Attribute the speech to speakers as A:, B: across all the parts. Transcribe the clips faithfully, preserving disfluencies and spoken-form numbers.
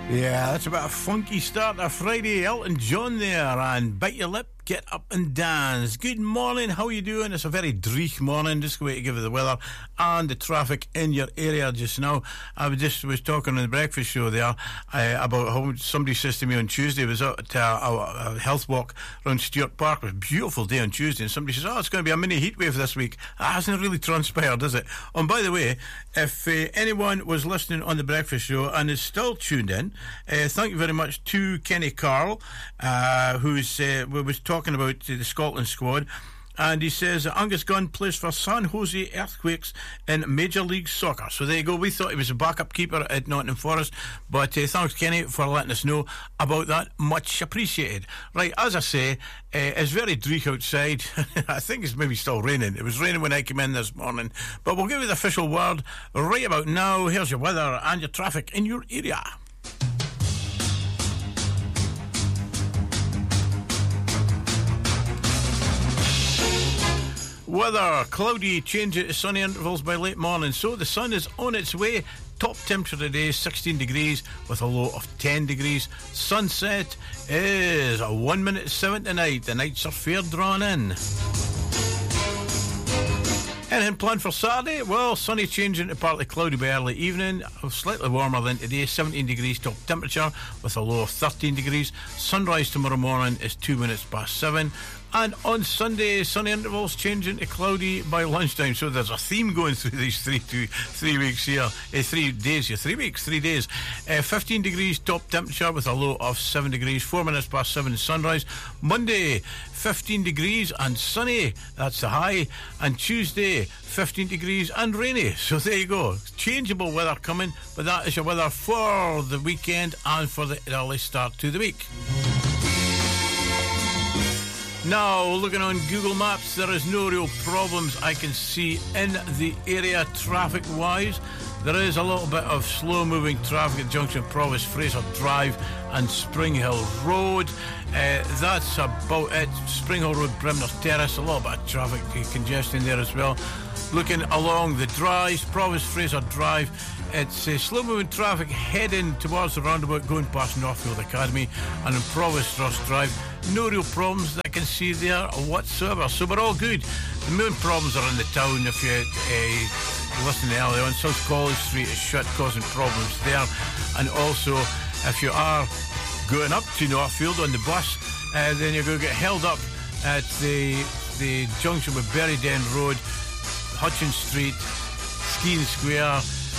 A: Yeah, that's about a funky start to Friday. Elton John there, and Bite Your Lip, Get Up and Dance. Good morning, how are you doing? It's a very dreich morning. Just a way to give you the weather and the traffic in your area just now. I was just was talking on the breakfast show there uh, about how somebody says to me on Tuesday, was out to a, a, a health walk around Stewart Park. It was a beautiful day on Tuesday, and somebody says, oh, it's going to be a mini heatwave this week. That hasn't really transpired, is it? And by the way, if uh, anyone was listening on the breakfast show and is still tuned in, uh, thank you very much to Kenny Carl, uh, who's uh, was talking about uh, the Scotland squad. And he says Angus Gunn plays for San Jose Earthquakes in Major League Soccer. So there you go. We thought he was a backup keeper at Nottingham Forest, but uh, thanks, Kenny, for letting us know about that. Much appreciated. Right, as I say, uh, it's very dreich outside. I think it's maybe still raining. It was raining when I came in this morning, but we'll give you the official word right about now. Here's your weather and your traffic in your area. Weather, cloudy, changing to sunny intervals by late morning. So the sun is on its way. Top temperature today is sixteen degrees with a low of ten degrees. Sunset is a one minute seven tonight. The nights are fair drawn in. Anything planned for Saturday? Well, sunny changing to partly cloudy by early evening. Slightly warmer than today, seventeen degrees top temperature with a low of thirteen degrees. Sunrise tomorrow morning is two minutes past seven. And on Sunday, sunny intervals changing to cloudy by lunchtime. So there's a theme going through these three two, three weeks here. Uh, three days here. Three weeks, three days. Uh, fifteen degrees top temperature with a low of seven degrees. Four minutes past seven sunrise. Monday, fifteen degrees and sunny. That's the high. And Tuesday, fifteen degrees and rainy. So there you go. Changeable weather coming. But that is your weather for the weekend and for the early start to the week. Now, looking on Google Maps, there is no real problems I can see in the area traffic-wise. There is a little bit of slow-moving traffic at junction Provost Fraser Drive and Spring Hill Road. Uh, that's about it. Spring Hill Road, Brimner Terrace, a little bit of traffic congestion there as well. Looking along the drives, Provost Fraser Drive, it's uh, slow-moving traffic heading towards the roundabout going past Northfield Academy, and in Provost Ross Drive, no real problems that I can see there whatsoever. So we're all good. The main problems are in the town. If you uh, listen earlier on, South College Street is shut, causing problems there. And also, if you are going up to Northfield on the bus, uh, then you're going to get held up at the the junction with Berryden Road, Hutchins Street, Skene Square,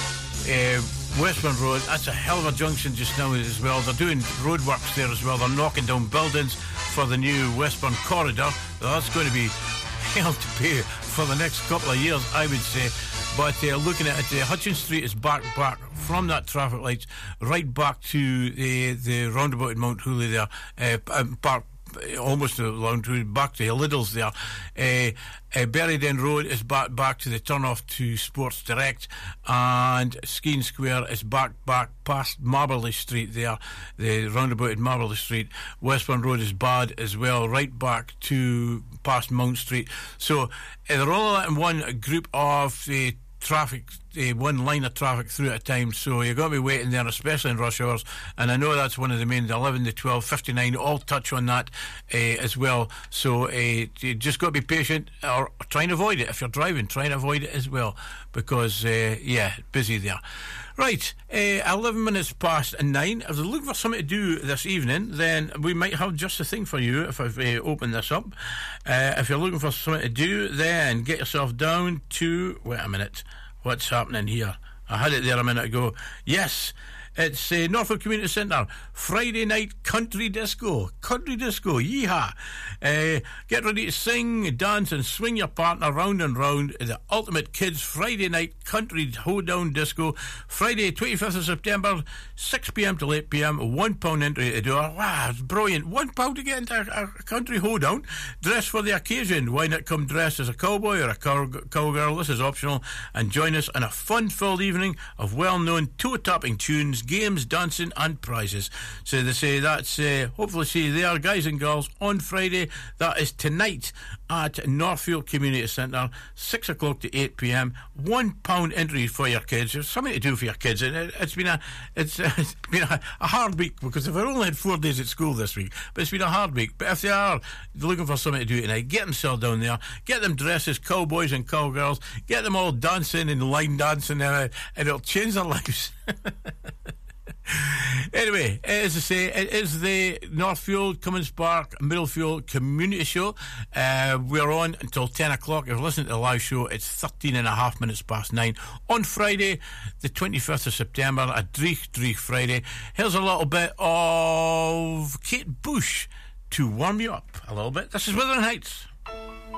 A: uh, Westbourne Road. That's a hell of a junction just now as well. They're doing roadworks there as well. They're knocking down buildings for the new Westbourne corridor. That's going to be hell to pay for the next couple of years, I would say. But uh, looking at it, uh, Hutchins Street is back back from that traffic lights right back to the the roundabout in Mount Hooley there. Uh, back, almost around back to Liddell's there. Uh, uh, Berryden Road is back back to the turn-off to Sports Direct, and Skene Square is back back past Marberley Street there, the roundabout in Marberley Street. Westbourne Road is bad as well, right back to past Mount Street. So uh, they're all letting one group of uh, traffic, uh, one line of traffic through at a time, so you're going to be waiting there, especially in rush hours. And I know that's one of the main, the eleven, the twelve, fifty-nine, all touch on that uh, as well. So uh, you just got to be patient, or try and avoid it. If you're driving, try and avoid it as well, because uh, yeah, busy there. Right, uh, eleven minutes past nine. If you're looking for something to do this evening, then we might have just a thing for you if I've uh, opened this up. Uh, if you're looking for something to do, then get yourself down to... Wait a minute. What's happening here? I had it there a minute ago. Yes, it's uh, Norfolk Community Centre, Friday night country disco. Country disco, yeehaw. Uh, get ready to sing, dance and swing your partner round and round. The ultimate kids Friday night country hoedown disco. Friday, twenty-fifth of September, six p.m. till eight p.m, one pound entry at the door. Wow, it's brilliant. One pound to get into a, a country hoedown. Dress for the occasion. Why not come dressed as a cowboy or a cow, cowgirl? This is optional. And join us on a fun-filled evening of well-known toe-tapping tunes, games, dancing and prizes. So they say that's uh, hopefully see you there, guys and girls, on Friday. That is tonight at Northfield Community Centre, six o'clock to eight p.m. One pound entry for your kids. There's something to do for your kids. And it, it's been a it's, it's been a, a hard week because I've only had four days at school this week, but it's been a hard week. But if they are looking for something to do tonight, get them still down there, get them dressed as cowboys and cowgirls, get them all dancing and line dancing, and, and it'll change their lives. Anyway, as I say, it is the Northfield, Cummins Park, Middlefield Community Show. Uh, we're on until ten o'clock. If you're listening to the live show, it's thirteen and a half minutes past nine on Friday, the twenty-fifth of September, a Dreich Dreich Friday. Here's a little bit of Kate Bush to warm you up a little bit. This is Wuthering Heights.